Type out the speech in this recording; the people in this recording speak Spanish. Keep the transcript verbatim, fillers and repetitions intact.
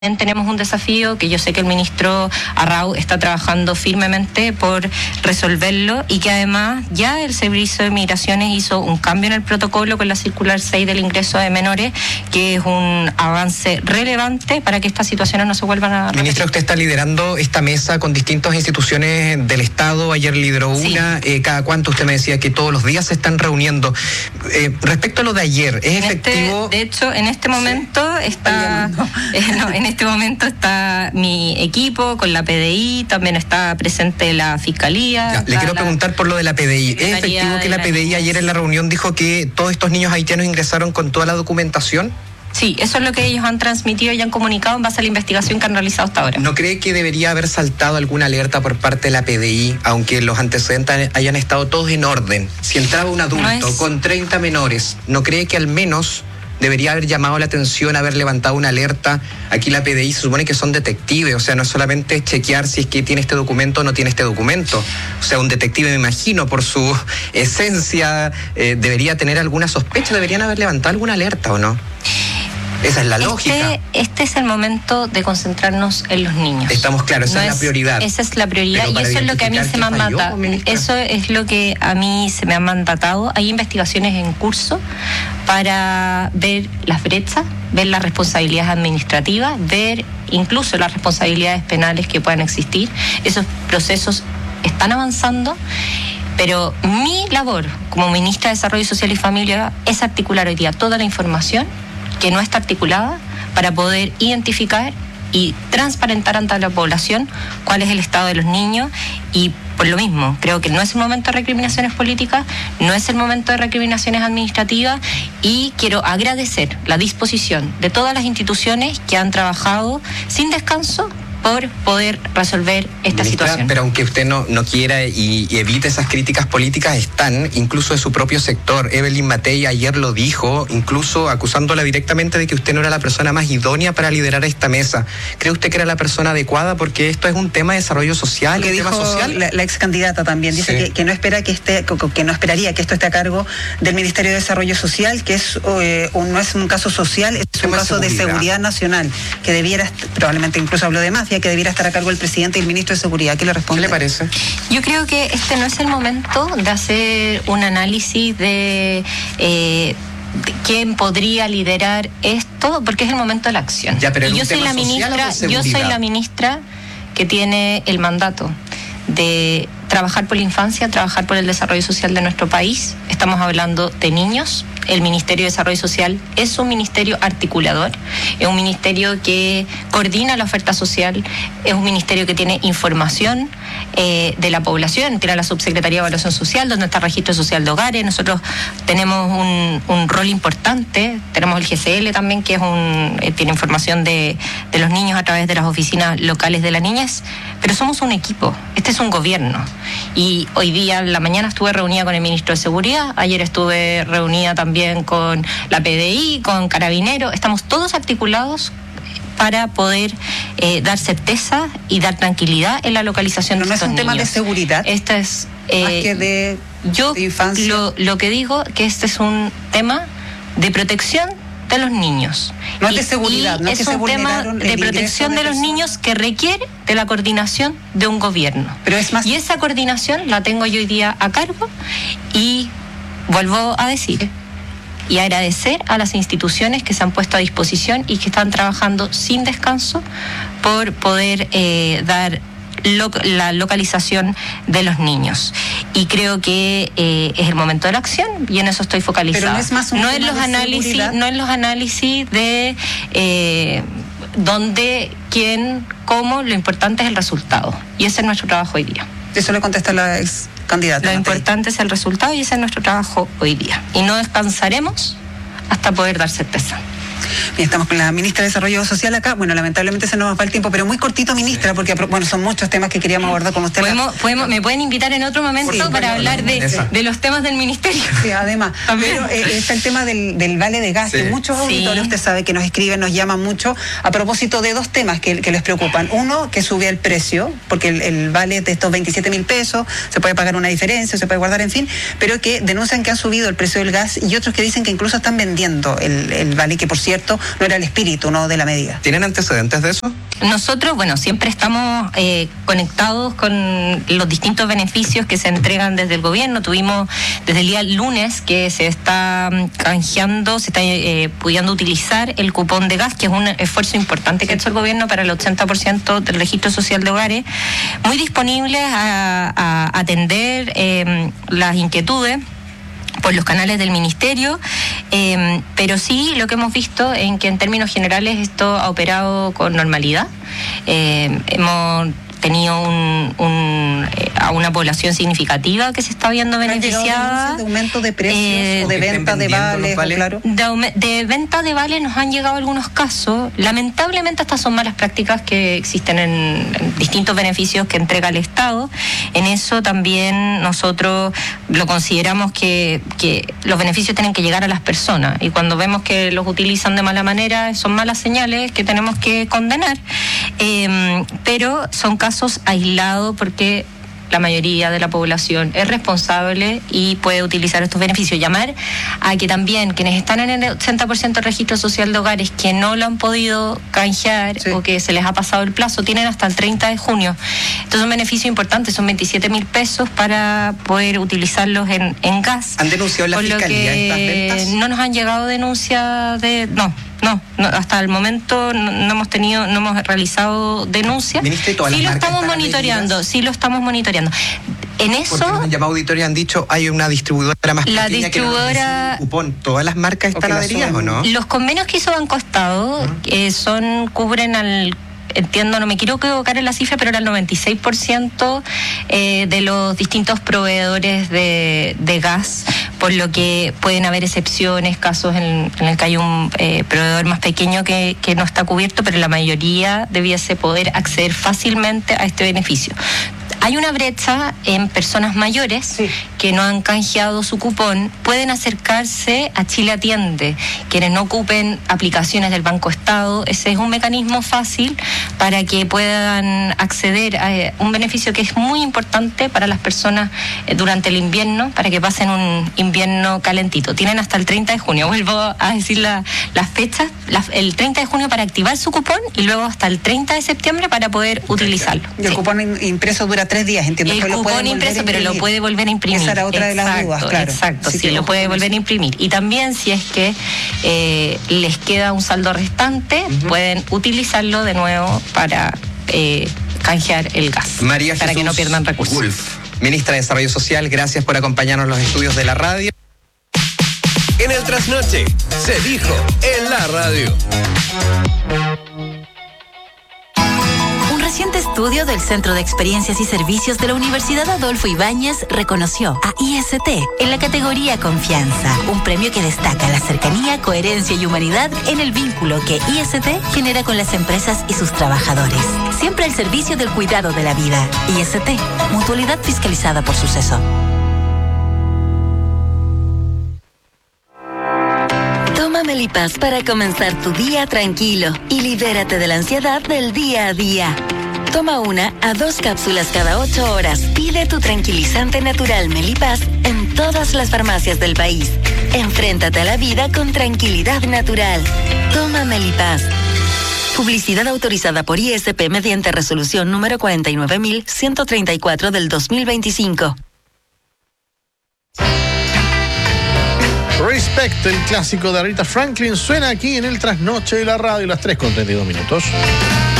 Tenemos un desafío que yo sé que el ministro Arrau está trabajando firmemente por resolverlo y que además ya el Servicio de Migraciones hizo un cambio en el protocolo con la circular seis del ingreso de menores, que es un avance relevante para que estas situaciones no se vuelvan a repetir. Ministra, usted está liderando esta mesa con distintas instituciones del Estado. Ayer lideró una. Sí. Eh, ¿Cada cuánto? Usted me decía que todos los días se están reuniendo. Eh, respecto a lo de ayer, ¿es en efectivo? Este, de hecho, en este momento sí. está... Eh, no, en En este momento está mi equipo con la P D I, también está presente la Fiscalía. Ya, le quiero preguntar por lo de la P D I. ¿Es efectivo que la P D I ayer en la reunión dijo que todos estos niños haitianos ingresaron con toda la documentación? Sí, eso es lo que ellos han transmitido y han comunicado en base a la investigación que han realizado hasta ahora. ¿No cree que debería haber saltado alguna alerta por parte de la P D I, aunque los antecedentes hayan estado todos en orden? Si entraba un adulto no es... con treinta menores, ¿no cree que al menos debería haber llamado la atención, haber levantado una alerta? Aquí la P D I se supone que son detectives, o sea, no es solamente chequear si es que tiene este documento o no tiene este documento. O sea, un detective, me imagino, por su esencia, eh, debería tener alguna sospecha, deberían haber levantado alguna alerta, ¿o no? Esa es la lógica. Este, este es el momento de concentrarnos en los niños. Estamos claros, esa no es, es la prioridad. Esa es la prioridad y eso es lo que a mí se me ha mandatado. Eso es lo que a mí se me ha mandatado. Hay investigaciones en curso para ver las brechas, ver las responsabilidades administrativas, ver incluso las responsabilidades penales que puedan existir. Esos procesos están avanzando. Pero mi labor como ministra de Desarrollo Social y Familia es articular hoy día toda la información que no está articulada para poder identificar y transparentar ante la población cuál es el estado de los niños. Y por lo mismo, creo que no es el momento de recriminaciones políticas, no es el momento de recriminaciones administrativas, y quiero agradecer la disposición de todas las instituciones que han trabajado sin descanso por poder resolver esta Ministra, situación. Pero aunque usted no, no quiera y, y evite esas críticas políticas, están incluso de su propio sector. Evelyn Matei ayer lo dijo, incluso acusándola directamente de que usted no era la persona más idónea para liderar esta mesa. ¿Cree usted que era la persona adecuada? Porque esto es un tema de desarrollo social, que un dijo tema social. La, la ex candidata también dice sí. que, que no espera que esté, que no esperaría que esto esté a cargo del Ministerio de Desarrollo Social, que es eh, un, no es un caso social, es un caso de seguridad nacional, que debiera, probablemente incluso habló de más, que debiera estar a cargo el presidente y el ministro de Seguridad. ¿Qué le responde? ¿Qué le parece? Yo creo que este no es el momento de hacer un análisis de, eh, de quién podría liderar esto, porque es el momento de la acción. Ya, pero y yo soy la ministra, yo soy la ministra que tiene el mandato de trabajar por la infancia, trabajar por el desarrollo social de nuestro país. Estamos hablando de niños. El Ministerio de Desarrollo Social es un ministerio articulador, es un ministerio que coordina la oferta social, es un ministerio que tiene información eh, de la población, tiene la Subsecretaría de Evaluación Social, donde está el Registro Social de Hogares. Nosotros tenemos un, un rol importante, tenemos el G C L también, que es un eh, tiene información de, de los niños a través de las oficinas locales de la niñez, pero somos un equipo, este es un gobierno. Y hoy día, en la mañana, estuve reunida con el ministro de Seguridad, ayer estuve reunida también con la P D I, con Carabineros. Estamos todos articulados para poder eh, dar certeza y dar tranquilidad en la localización Pero de estos niños. ¿No es un tema de seguridad? Esta es, eh, más que de, yo de infancia. Lo, lo que digo que este es un tema de protección de los niños. No es de seguridad, no es que se vulneraron el ingreso de Es un tema de protección de los niños que requiere de la coordinación de un gobierno. Pero es más... Y esa coordinación la tengo yo hoy día a cargo, y vuelvo a decir y agradecer a las instituciones que se han puesto a disposición y que están trabajando sin descanso por poder eh, dar Lo, la localización de los niños. Y creo que eh, es el momento de la acción y en eso estoy focalizada. Pero no es más un no tema en los de análisis, seguridad. no en los análisis de eh, dónde, quién, cómo. Lo importante es el resultado y ese es nuestro trabajo hoy día. Eso le contesta la ex candidata. Lo importante es el resultado y ese es nuestro trabajo hoy día. Y no descansaremos hasta poder dar certeza. Bien, estamos con la ministra de Desarrollo Social acá. Bueno, lamentablemente se nos va el tiempo, pero muy cortito, ministra, porque bueno, son muchos temas que queríamos abordar con usted. ¿Podemos, podemos, ¿Me pueden invitar en otro momento sí, para bueno, hablar no, de, de los temas del ministerio? Sí, además. Pero eh, está el tema del, del vale de gas, sí. que muchos auditores, sí. usted sabe, que nos escriben, nos llaman mucho a propósito de dos temas que, que les preocupan. Uno, que sube el precio, porque el, el vale de estos veintisiete mil pesos, se puede pagar una diferencia, se puede guardar, en fin, pero que denuncian que ha subido el precio del gas, y otros que dicen que incluso están vendiendo el, el vale, que por cierto ¿cierto? No era el espíritu, ¿no?, de la medida. ¿Tienen antecedentes de eso? Nosotros, bueno, siempre estamos eh, conectados con los distintos beneficios que se entregan desde el gobierno. Tuvimos desde el día lunes que se está canjeando, se está eh, pudiendo utilizar el cupón de gas, que es un esfuerzo importante que ha hecho el gobierno para el ochenta por ciento del registro social de hogares, muy disponibles a, a atender eh, las inquietudes por los canales del ministerio, eh, pero sí lo que hemos visto en que en términos generales esto ha operado con normalidad. Eh, hemos tenido un, un, eh, a una población significativa que se está viendo beneficiada. ¿De aumento de precios eh, o de venta de vales? vales. Claro. De, de venta de vales nos han llegado algunos casos. Lamentablemente estas son malas prácticas que existen en, en distintos beneficios que entrega el Estado. En eso también nosotros lo consideramos que, que los beneficios tienen que llegar a las personas, y cuando vemos que los utilizan de mala manera son malas señales que tenemos que condenar, eh, pero son casos aislados porque la mayoría de la población es responsable y puede utilizar estos beneficios. Llamar a que también quienes están en el ochenta por ciento del registro social de hogares que no lo han podido canjear, sí, o que se les ha pasado el plazo, tienen hasta el treinta de junio. Entonces es un beneficio importante, son veintisiete mil pesos para poder utilizarlos en, en gas. ¿Han denunciado la fiscalía estas ventas? No nos han llegado denuncias de... No. No, no, hasta el momento no, no hemos tenido, no hemos realizado denuncias. Sí lo estamos monitoreando, adheridas. sí lo estamos monitoreando. En eso. Porque nos han llamado auditoría y han dicho hay una distribuidora más la pequeña distribuidora, que no cupón. ¿Todas las marcas están adheridas o no? Los convenios que hizo Banco Estado uh-huh. eh, son cubren al entiendo, no me quiero equivocar en la cifra, pero era el noventa y seis por ciento eh, de los distintos proveedores de, de gas, por lo que pueden haber excepciones, casos en, en el que hay un eh, proveedor más pequeño que, que no está cubierto, pero la mayoría debiese poder acceder fácilmente a este beneficio. Hay una brecha en personas mayores sí. que no han canjeado su cupón, pueden acercarse a Chile Atiende, quienes no ocupen aplicaciones del Banco Estado. Ese es un mecanismo fácil para que puedan acceder a un beneficio que es muy importante para las personas durante el invierno, para que pasen un invierno calentito. Tienen hasta el treinta de junio, vuelvo a decir la, las fechas, la, el treinta de junio para activar su cupón y luego hasta el treinta de septiembre para poder utilizarlo. Y el sí. cupón impreso dura tres días, entiendo. El cupón impreso, pero lo puede volver a imprimir. Esa era otra exacto, de las dudas, claro. Exacto, sí, sí lo puede volver a imprimir. Y también si es que eh, les queda un saldo restante, uh-huh. pueden utilizarlo de nuevo para eh, canjear el gas. María para Jesús que no pierdan recursos. Wolf, ministra de Desarrollo Social, gracias por acompañarnos en los estudios de la radio. En el Trasnoche se dijo en la radio. Un reciente estudio del Centro de Experiencias y Servicios de la Universidad Adolfo Ibáñez reconoció a I S T en la categoría Confianza, un premio que destaca la cercanía, coherencia y humanidad en el vínculo que I S T genera con las empresas y sus trabajadores. Siempre al servicio del cuidado de la vida. I S T, mutualidad fiscalizada por Suceso. Toma Melipaz para comenzar tu día tranquilo y libérate de la ansiedad del día a día. Toma una a dos cápsulas cada ocho horas. Pide tu tranquilizante natural Melipaz en todas las farmacias del país. Enfréntate a la vida con tranquilidad natural. Toma Melipaz. Publicidad autorizada por I S P mediante resolución número cuarenta y nueve mil ciento treinta y cuatro del dos mil veinticinco. Respect, el clásico de Aretha Franklin, suena aquí en el Trasnoche de la radio, las tres con treinta y dos minutos.